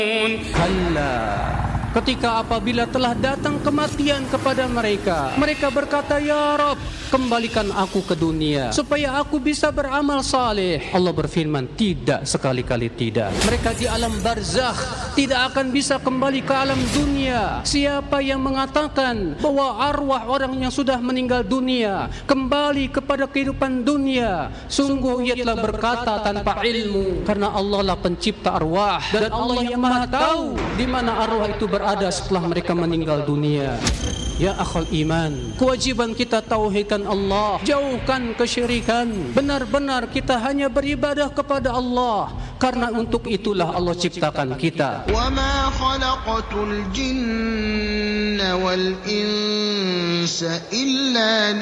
Kalla, ketika apabila telah datang kematian kepada mereka, mereka berkata, Ya Rabb, kembalikan aku ke dunia supaya aku bisa beramal saleh. Allah berfirman, tidak, sekali-kali tidak. Mereka di alam barzakh tidak akan bisa kembali ke alam dunia. Siapa yang mengatakan bahwa arwah orang yang sudah meninggal dunia kembali kepada kehidupan dunia, sungguh ia telah berkata tanpa ilmu, karena Allah lah pencipta arwah dan Allah yang maha tahu di mana arwah itu berada setelah mereka meninggal dunia. Ya akhal iman, kewajiban kita tauhidkan Allah, jauhkan kesyirikan. Benar-benar kita hanya beribadah kepada Allah, karena untuk itulah Allah ciptakan kita. Wa ma khalaqatul jinna wal insa illa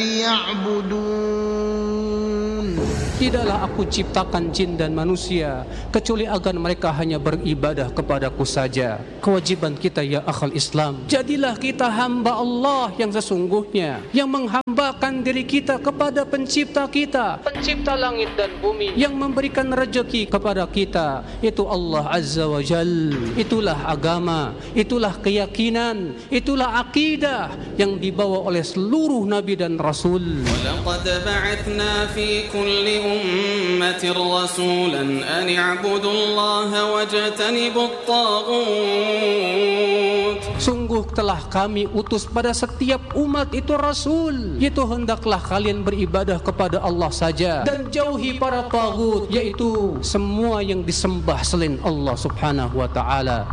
liya'budun. Tidaklah aku ciptakan jin dan manusia kecuali agar mereka hanya beribadah kepadaku saja. Kewajiban kita ya akhal Islam, jadilah kita hamba Allah yang sesungguhnya, yang menghambakan diri kita kepada pencipta kita, pencipta langit dan bumi, yang memberikan rezeki kepada kita, yaitu Allah Azza wa Jal. Itulah agama, itulah keyakinan, itulah akidah yang dibawa oleh seluruh Nabi dan Rasul. وَلَقَدْ بَعَثْنَا فِي كُلِّ أُمَّةٍ رَسُولًا أَنِ اعْبُدُوا اللَّهَ وَاجْتَنِبُوا الطَّاغُوتَ. Sungguh telah kami utus pada setiap umat itu Rasul, yaitu hendaklah kalian beribadah kepada Allah saja dan jauhi para tagut, yaitu semua yang disembah selain Allah subhanahu wa ta'ala.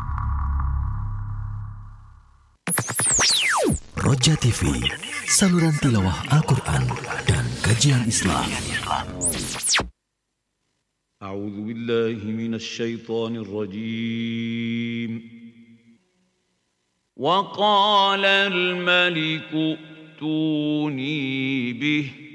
Roja TV, saluran tilawah Al-Quran dan kajian Islam. أعوذ بالله من الشيطان الرجيم. وقال الملك ائتوني به